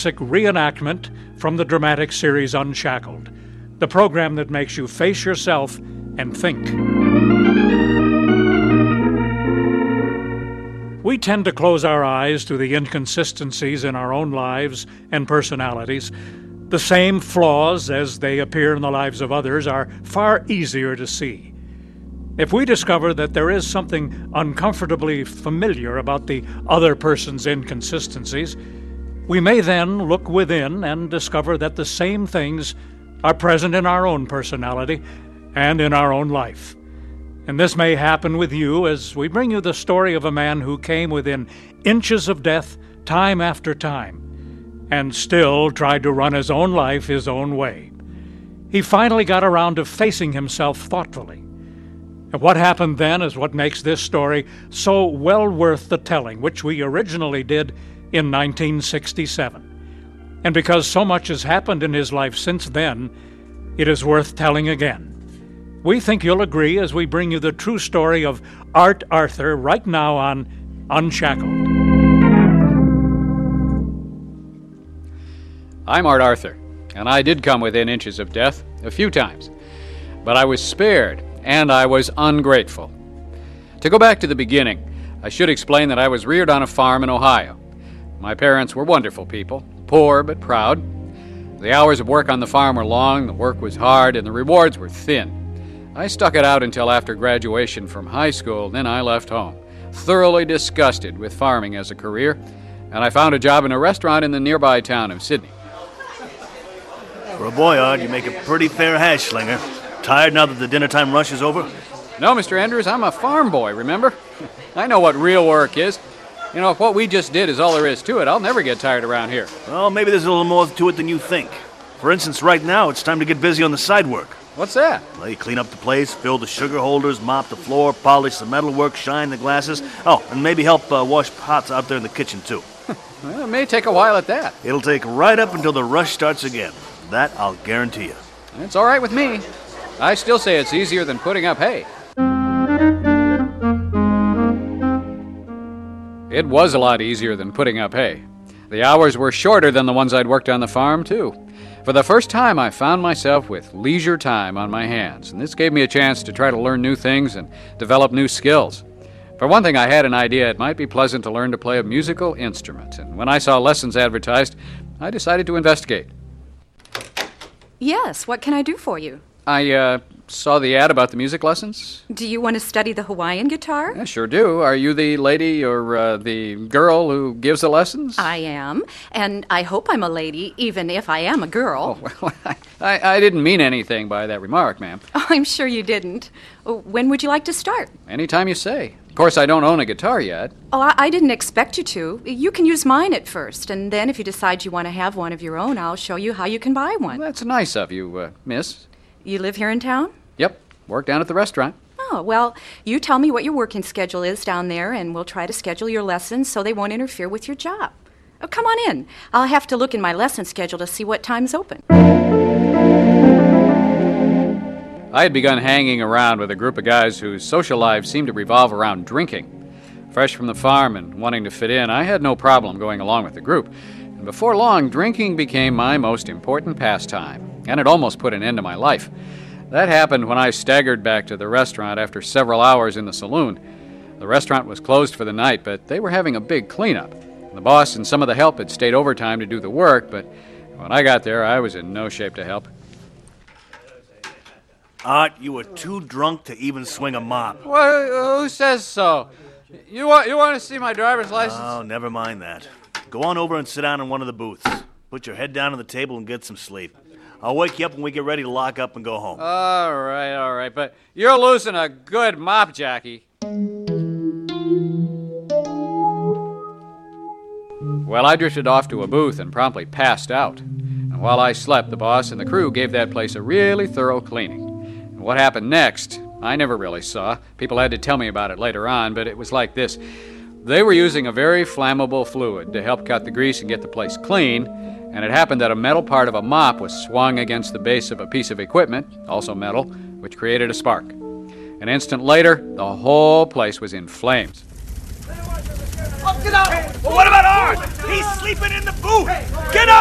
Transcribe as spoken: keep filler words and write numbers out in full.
reenactment from the dramatic series Unshackled, the program that makes you face yourself and think. We tend to close our eyes to the inconsistencies in our own lives and personalities. The same flaws as they appear in the lives of others are far easier to see. If we discover that there is something uncomfortably familiar about the other person's inconsistencies, we may then look within and discover that the same things are present in our own personality and in our own life. And this may happen with you as we bring you the story of a man who came within inches of death time after time and still tried to run his own life his own way. He finally got around to facing himself thoughtfully. And what happened then is what makes this story so well worth the telling, which we originally did in nineteen sixty-seven. And because so much has happened in his life since then, it is worth telling again. We think you'll agree as we bring you the true story of Art Arthur right now on Unshackled. I'm Art Arthur, and I did come within inches of death a few times. But I was spared, and I was ungrateful. To go back to the beginning, I should explain that I was reared on a farm in Ohio. My parents were wonderful people, poor but proud. The hours of work on the farm were long, the work was hard, and the rewards were thin. I stuck it out until after graduation from high school, then I left home, thoroughly disgusted with farming as a career, and I found a job in a restaurant in the nearby town of Sydney. For a boy, Art, you make a pretty fair hash slinger. Tired now that the dinner time rush is over? No, Mister Andrews, I'm a farm boy, remember? I know what real work is. You know, if what we just did is all there is to it, I'll never get tired around here. Well, maybe there's a little more to it than you think. For instance, right now, it's time to get busy on the side work. What's that? Well, you clean up the place, fill the sugar holders, mop the floor, polish the metalwork, shine the glasses. Oh, and maybe help uh, wash pots out there in the kitchen, too. Well, it may take a while at that. It'll take right up until the rush starts again. That I'll guarantee you. It's all right with me. I still say it's easier than putting up hay. It was a lot easier than putting up hay. The hours were shorter than the ones I'd worked on the farm, too. For the first time, I found myself with leisure time on my hands, and this gave me a chance to try to learn new things and develop new skills. For one thing, I had an idea it might be pleasant to learn to play a musical instrument, and when I saw lessons advertised, I decided to investigate. Yes, what can I do for you? I, uh, saw the ad about the music lessons. Do you want to study the Hawaiian guitar? I sure do. Are you the lady or uh, the girl who gives the lessons? I am, and I hope I'm a lady, even if I am a girl. Oh, well, I, I didn't mean anything by that remark, ma'am. Oh, I'm sure you didn't. When would you like to start? Anytime you say. Of course, I don't own a guitar yet. Oh, I, I didn't expect you to. You can use mine at first, and then if you decide you want to have one of your own, I'll show you how you can buy one. Well, that's nice of you, uh, miss. You live here in town? Yep, work down at the restaurant. Oh, well, you tell me what your working schedule is down there, and we'll try to schedule your lessons so they won't interfere with your job. Oh, come on in. I'll have to look in my lesson schedule to see what time's open. I had begun hanging around with a group of guys whose social lives seemed to revolve around drinking. Fresh from the farm and wanting to fit in, I had no problem going along with the group. And before long, drinking became my most important pastime, and it almost put an end to my life. That happened when I staggered back to the restaurant after several hours in the saloon. The restaurant was closed for the night, but they were having a big cleanup. The boss and some of the help had stayed overtime to do the work, but when I got there, I was in no shape to help. Art, you were too drunk to even swing a mop. Well, who says so? You want you want to see my driver's license? Oh, never mind that. Go on over and sit down in one of the booths. Put your head down on the table and get some sleep. I'll wake you up when we get ready to lock up and go home. All right, all right, but you're losing a good mop, Jackie. Well, I drifted off to a booth and promptly passed out. And while I slept, the boss and the crew gave that place a really thorough cleaning. And what happened next, I never really saw. People had to tell me about it later on, but it was like this. They were using a very flammable fluid to help cut the grease and get the place clean, and it happened that a metal part of a mop was swung against the base of a piece of equipment, also metal, which created a spark. An instant later, the whole place was in flames. Well, what about Art? He's sleeping in the booth. Get up!